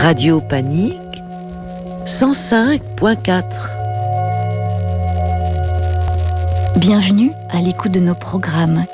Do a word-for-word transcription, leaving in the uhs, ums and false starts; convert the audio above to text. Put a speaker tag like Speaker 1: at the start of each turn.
Speaker 1: Radio Panique cent cinq point quatre.
Speaker 2: Bienvenue à l'écoute de nos programmes